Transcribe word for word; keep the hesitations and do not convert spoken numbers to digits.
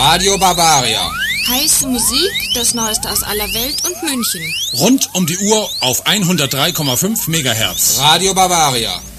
Radio Bavaria. Heiße Musik, das Neueste aus aller Welt und München. Rund um die Uhr auf hundertdrei Komma fünf Megahertz. Radio Bavaria.